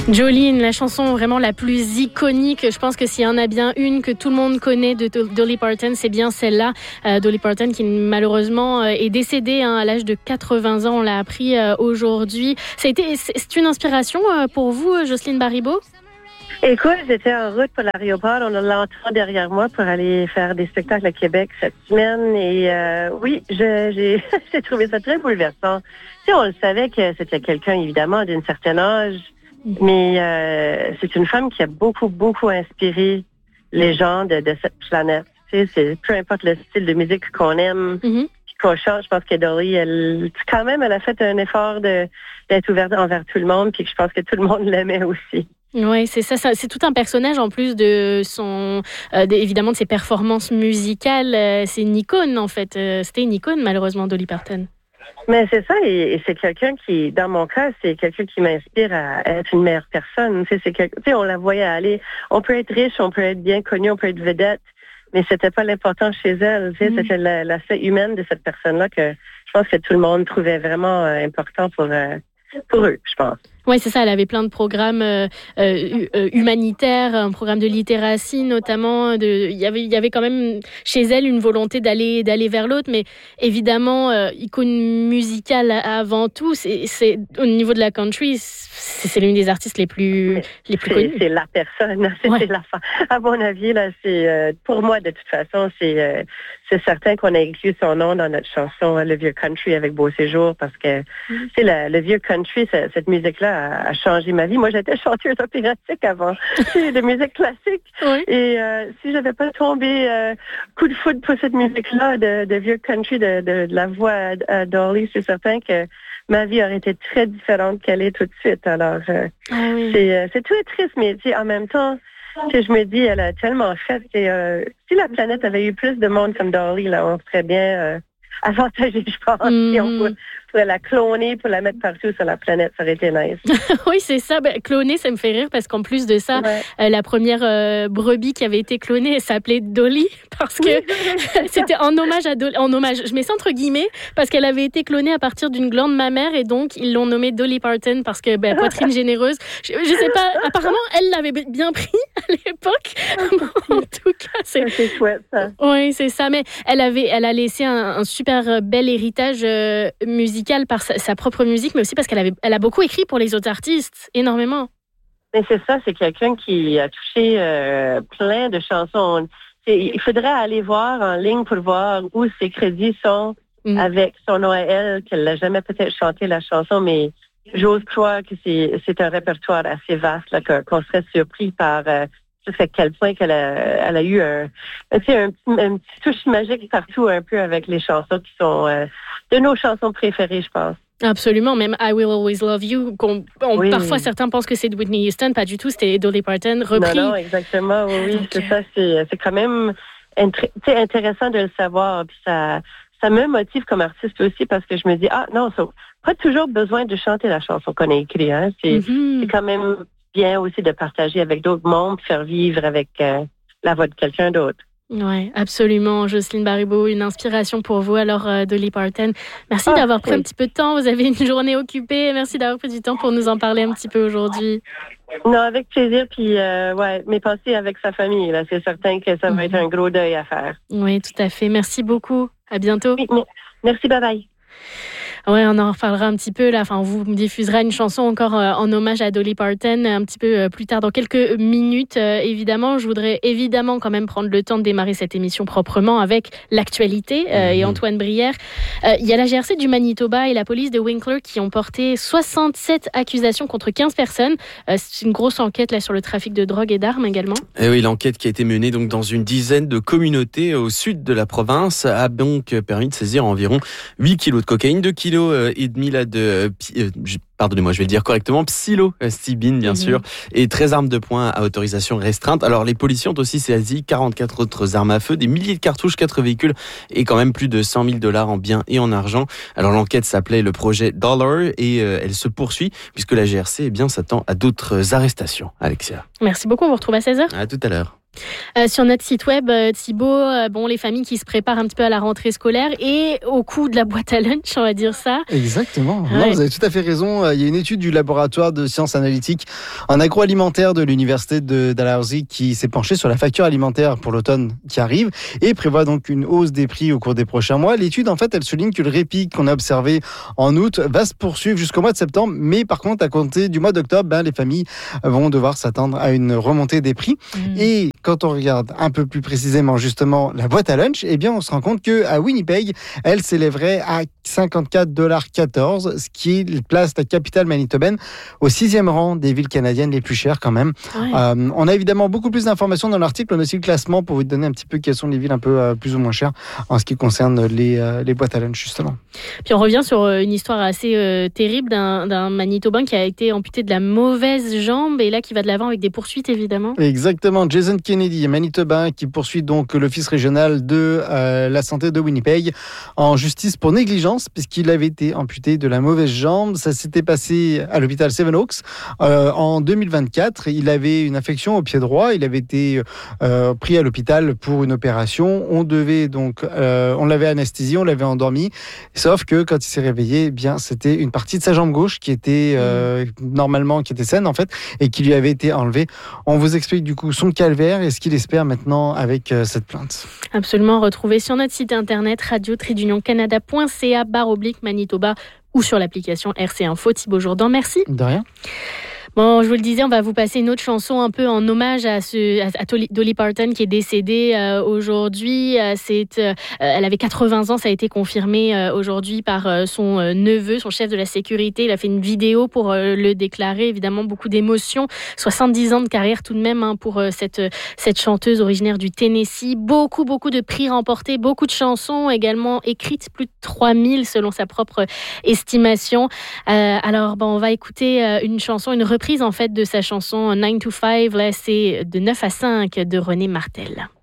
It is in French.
Jolene, la chanson vraiment la plus iconique. Je pense que s'il y en a bien une que tout le monde connaît de Dolly Parton, c'est bien celle-là. Dolly Parton qui malheureusement est décédée à l'âge de 80 ans. On l'a appris aujourd'hui. C'est une inspiration pour vous, Jocelyne Baribeau? Écoute, j'étais en route pour l'aéroport. On l'entend derrière moi pour aller faire des spectacles à Québec cette semaine. Et oui, j'ai trouvé ça très bouleversant. Tu sais, on le savait que c'était quelqu'un, évidemment, d'un certain âge. Mais c'est une femme qui a beaucoup, beaucoup inspiré les gens de cette planète. Tu sais, peu importe le style de musique qu'on aime, qu'on chante, je pense que Dolly, elle a fait un effort d'être ouverte envers tout le monde, puis je pense que tout le monde l'aimait aussi. Oui, c'est ça. C'est tout un personnage en plus de évidemment de ses performances musicales. C'est une icône en fait. C'était une icône malheureusement, Dolly Parton. Mais c'est ça, et c'est quelqu'un qui, dans mon cas, c'est quelqu'un qui m'inspire à être une meilleure personne. Tu sais, on la voyait aller. On peut être riche, on peut être bien connu, on peut être vedette, mais c'était pas l'important chez elle. Tu sais, c'était l'aspect humain de cette personne-là que je pense que tout le monde trouvait vraiment important pour eux, je pense. Oui, c'est ça. Elle avait plein de programmes humanitaires, un programme de littératie notamment. Il y avait quand même chez elle une volonté d'aller vers l'autre, mais évidemment, icône musicale avant tout. C'est au niveau de la country, c'est l'une des artistes les plus connues. C'est la personne. C'est à mon avis, là, c'est pour moi de toute façon, c'est certain qu'on a inclus son nom dans notre chanson Le Vieux Country avec Beau Séjour parce que c'est le Vieux Country, cette musique-là a changé ma vie. Moi, j'étais chanteuse opératique avant, de musique classique. Oui. Et si j'avais pas tombé coup de foudre pour cette musique-là de Vieux Country, de la voix à Dolly, c'est certain que ma vie aurait été très différente qu'elle est tout de suite. Alors, c'est tout triste, mais en même temps, je me dis, elle a tellement fait. Si la planète avait eu plus de monde comme Dolly, là, on serait bien avantagé, je pense. Si on pourrait la cloner pour la mettre partout sur la planète, ça aurait été nice. Oui, c'est ça. Cloner, ça me fait rire parce qu'en plus de ça, la première brebis qui avait été clonée, elle s'appelait Dolly parce que c'était en hommage à Dolly. En hommage, je mets ça entre guillemets parce qu'elle avait été clonée à partir d'une glande mammaire et donc ils l'ont nommée Dolly Parton parce que poitrine généreuse. Je sais pas. Apparemment, elle l'avait bien pris à l'époque. En tout cas, c'est chouette ça. Oui, c'est ça. Mais elle a laissé un super bel héritage musical par sa propre musique, mais aussi parce qu'elle a beaucoup écrit pour les autres artistes, énormément. Mais c'est ça, c'est quelqu'un qui a touché plein de chansons. Il faudrait aller voir en ligne pour voir où ses crédits sont avec son nom à elle, qu'elle n'a jamais peut-être chanté la chanson, mais j'ose croire que c'est un répertoire assez vaste, là, qu'on serait surpris par jusqu'à quel point elle a eu un petit touche magique partout un peu avec les chansons qui sont de nos chansons préférées, je pense. Absolument, même I Will Always Love You, parfois certains pensent que c'est de Whitney Houston, pas du tout, c'était Dolly Parton, repris. Non, exactement, oui, donc, c'est ça, c'est quand même intéressant de le savoir, puis ça me motive comme artiste aussi parce que je me dis, pas toujours besoin de chanter la chanson qu'on a écrite, hein, c'est quand même bien aussi de partager avec d'autres mondes, faire vivre avec la voix de quelqu'un d'autre. Oui, absolument. Jocelyne Baribeau, une inspiration pour vous. Alors, Dolly Parton, merci d'avoir pris un petit peu de temps. Vous avez une journée occupée. Merci d'avoir pris du temps pour nous en parler un petit peu aujourd'hui. Non, avec plaisir. Puis, mes pensées avec sa famille. Là, c'est certain que ça va être un gros deuil à faire. Oui, tout à fait. Merci beaucoup. À bientôt. Oui, merci. Bye bye. Ouais, on en reparlera un petit peu là. Enfin, on vous diffusera une chanson encore en hommage à Dolly Parton un petit peu plus tard, dans quelques minutes. Évidemment, je voudrais évidemment quand même prendre le temps de démarrer cette émission proprement avec l'actualité et Antoine Brière. Il y a la GRC du Manitoba et la police de Winkler qui ont porté 67 accusations contre 15 personnes. C'est une grosse enquête là sur le trafic de drogue et d'armes également. Et oui, l'enquête qui a été menée donc dans une dizaine de communautés au sud de la province a donc permis de saisir environ 8 kilos de cocaïne, 2 kilos et demi là pardonnez-moi, je vais le dire correctement, psilocybine bien sûr, et 13 armes de poing à autorisation restreinte. Alors les policiers ont aussi saisi 44 autres armes à feu, des milliers de cartouches, 4 véhicules et quand même plus de 100 000 $ en biens et en argent. Alors l'enquête s'appelait le projet Dollar et elle se poursuit puisque la GRC s'attend à d'autres arrestations. Alexia. Merci beaucoup, on vous retrouve à 16h. À tout à l'heure. Sur notre site web, Thibaut, les familles qui se préparent un petit peu à la rentrée scolaire et au coût de la boîte à lunch, on va dire ça. Exactement. Ouais. Non, vous avez tout à fait raison. Il y a une étude du laboratoire de sciences analytiques en agroalimentaire de l'université de Dalhousie qui s'est penchée sur la facture alimentaire pour l'automne qui arrive et prévoit donc une hausse des prix au cours des prochains mois. L'étude, en fait, elle souligne que le répit qu'on a observé en août va se poursuivre jusqu'au mois de septembre, mais par contre, à compter du mois d'octobre, les familles vont devoir s'attendre à une remontée des prix. Et quand on regarde un peu plus précisément justement la boîte à lunch, on se rend compte qu'à Winnipeg, elle s'élèverait à 54,14 $, ce qui place la capitale manitobaine au 6e rang des villes canadiennes les plus chères quand même. Ouais. On a évidemment beaucoup plus d'informations dans l'article. On a aussi le classement pour vous donner un petit peu quelles sont les villes un peu plus ou moins chères en ce qui concerne les boîtes à lunch justement. Puis on revient sur une histoire assez terrible d'un Manitobain qui a été amputé de la mauvaise jambe et là qui va de l'avant avec des poursuites évidemment. Exactement. Jason Kennedy, Manitobain, qui poursuit donc l'Office régional de la santé de Winnipeg en justice pour négligence puisqu'il avait été amputé de la mauvaise jambe. Ça s'était passé à l'hôpital Seven Oaks en 2024. Il avait une infection au pied droit. Il avait été pris à l'hôpital pour une opération. On l'avait anesthésié, on l'avait endormi. Sauf que quand il s'est réveillé, c'était une partie de sa jambe gauche qui était normalement, qui était saine en fait, et qui lui avait été enlevée. On vous explique du coup son calvaire et ce qu'il espère maintenant avec cette plainte. Absolument, retrouvez sur notre site internet radio-canada.ca/Manitoba ou sur l'application RC Info. Thibaut Jourdan, merci. De rien. Bon, je vous le disais, on va vous passer une autre chanson un peu en hommage à Dolly Parton qui est décédée aujourd'hui. Elle avait 80 ans, ça a été confirmé aujourd'hui par son neveu, son chef de la sécurité. Il a fait une vidéo pour le déclarer. Évidemment, beaucoup d'émotions. 70 ans de carrière tout de même pour cette chanteuse originaire du Tennessee. Beaucoup de prix remportés, beaucoup de chansons également écrites, plus de 3000 selon sa propre estimation. Alors, on va écouter une reprise en fait de sa chanson 9 to 5, là c'est de 9 à 5 de René Martel.